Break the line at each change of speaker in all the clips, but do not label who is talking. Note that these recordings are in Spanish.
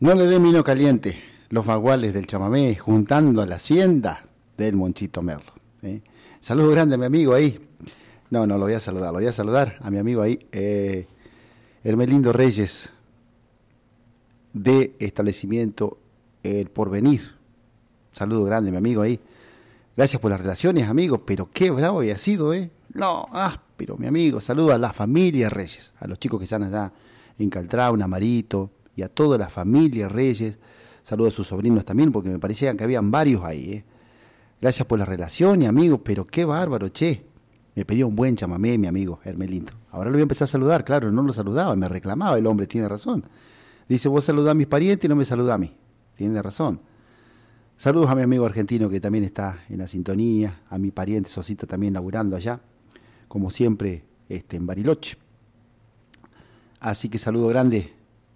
No le den vino caliente, los baguales del chamamé, juntando a la hacienda del Monchito Merlo. Saludos grande a mi amigo ahí. No, lo voy a saludar a mi amigo ahí, Hermelindo Reyes, de establecimiento El Porvenir. Saludo grande, mi amigo ahí. Gracias por las relaciones, amigo, pero qué bravo había sido, No, pero mi amigo, saludo a la familia Reyes, a los chicos que están allá en Caltrao, en Amarito, y a toda la familia Reyes. Saludo a sus sobrinos también, porque me parecía que habían varios ahí, Gracias por las relaciones, amigo, pero qué bárbaro, che. Me pedía un buen chamamé, mi amigo Hermelindo. Ahora lo voy a empezar a saludar, claro, no lo saludaba, me reclamaba el hombre, tiene razón. Dice, vos saludás a mis parientes y no me saludás a mí. Tiene razón. Saludos a mi amigo argentino que también está en la sintonía, a mi pariente Sosito también laburando allá, como siempre en Bariloche. Así que saludo grande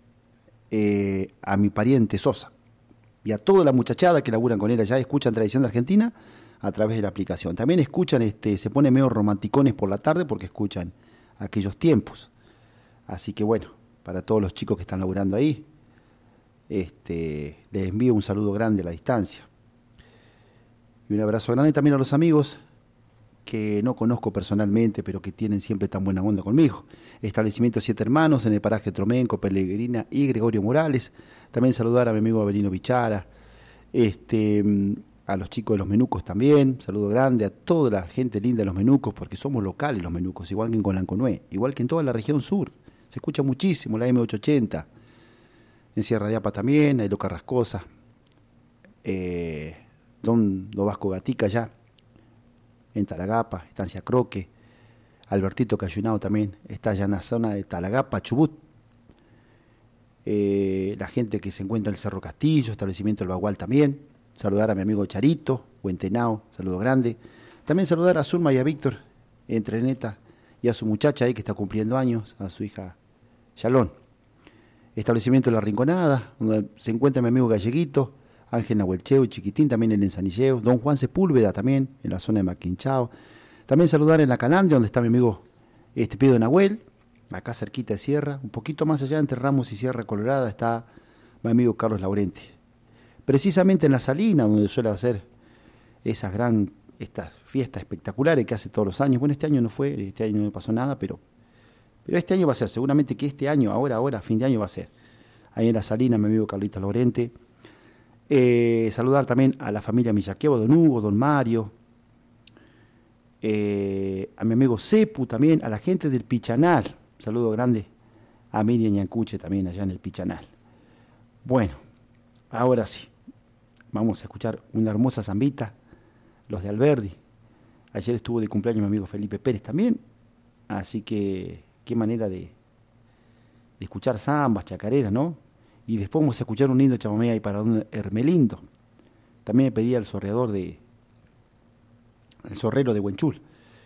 a mi pariente Sosa y a toda la muchachada que laburan con él allá, escuchan Tradición de Argentina a través de la aplicación. También escuchan, se ponen medio romanticones por la tarde porque escuchan aquellos tiempos. Así que bueno, para todos los chicos que están laburando ahí, les envío un saludo grande a la distancia. Y un abrazo grande también a los amigos que no conozco personalmente, pero que tienen siempre tan buena onda conmigo. Establecimiento Siete Hermanos, en el paraje Tromenco, Pellegrina y Gregorio Morales. También saludar a mi amigo Abelino Bichara, a los chicos de los Menucos también. Saludo grande a toda la gente linda de los Menucos, porque somos locales los Menucos, igual que en Colanconué, igual que en toda la región sur. Se escucha muchísimo la M880. En Sierra de Apa también, Ailo Carrascosa, Don Vasco Gatica allá, en Talagapa, Estancia Croque, Albertito Cayunao también, está allá en la zona de Talagapa, Chubut. La gente que se encuentra en el Cerro Castillo, establecimiento El Bagual también. Saludar a mi amigo Charito, Huentenao, saludo grande. También saludar a Zulma y a Víctor, en Treneta, y a su muchacha ahí que está cumpliendo años, a su hija Yalón. Establecimiento La Rinconada, donde se encuentra mi amigo Galleguito, Ángel Nahuelcheo y Chiquitín también en el Ensanilleo, Don Juan Sepúlveda también en la zona de Maquinchao. También saludar en la Calandria, donde está mi amigo Pedro Nahuel, acá cerquita de Sierra, un poquito más allá entre Ramos y Sierra Colorada está mi amigo Carlos Laurenti. Precisamente en la Salina, donde suele hacer estas fiestas espectaculares que hace todos los años. Bueno, este año no fue, este año no pasó nada, pero este año va a ser, seguramente que este año, ahora, fin de año va a ser. Ahí en la Salina, mi amigo Carlito Laurenti. Saludar también a la familia Millaqueo, Don Hugo, Don Mario, a mi amigo Cepu también, a la gente del Pichanal. Saludo grande a Miriam Yancuche también allá en el Pichanal. Bueno, ahora sí, vamos a escuchar una hermosa zambita, los de Alberdi. Ayer estuvo de cumpleaños mi amigo Felipe Pérez también, así que qué manera de escuchar zambas, chacareras, ¿no? Y después vamos a escuchar un lindo chamamé ahí para don Hermelindo. También me pedía el sorrero de Huenchul,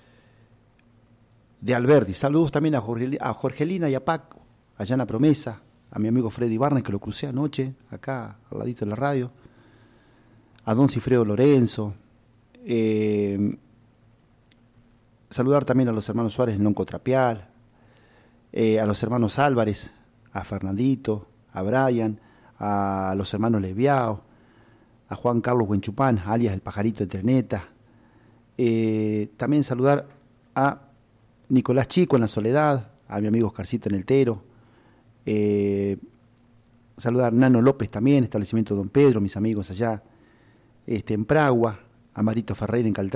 de Alberdi. Saludos también a Jorgelina y a Paco, allá en La Promesa, a mi amigo Freddy Barnes, que lo crucé anoche, acá al ladito de la radio, a don Cifredo Lorenzo. Saludar también a los hermanos Suárez en Lonco Trapial, a los hermanos Álvarez, a Fernandito, a Brian, a los hermanos Lesbiao, a Juan Carlos Huenchupán, alias el Pajarito de Treneta. También saludar a Nicolás Chico en La Soledad, a mi amigo Oscarcito en El Tero. Saludar a Nano López también, establecimiento Don Pedro, mis amigos allá en Pragua, a Marito Ferreira en Caltrán.